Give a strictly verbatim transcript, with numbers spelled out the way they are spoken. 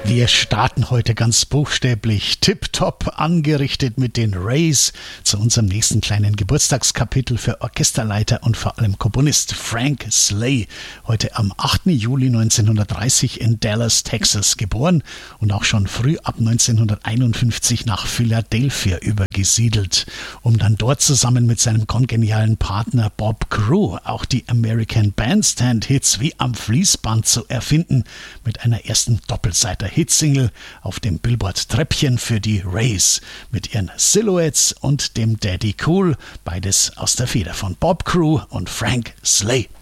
Wir starten heute ganz buchstäblich tipptopp angerichtet mit den Rays zu unserem nächsten kleinen Geburtstagskapitel für Orchesterleiter und vor allem Komponist Frank Slay. Heute am achten Juli neunzehnhundertdreißig in Dallas, Texas geboren und auch schon früh ab neunzehnhunderteinundfünfzig nach Philadelphia übergesiedelt, um dann dort zusammen mit seinem kongenialen Partner Bob Crew auch die American Bandstand Hits wie am Fließband zu erfinden, mit einer ersten Doppelseiter Hitsingle auf dem Billboard-Treppchen für die Rays mit ihren Silhouettes und dem Daddy Cool, beides aus der Feder von Bob Crew und Frank Slay.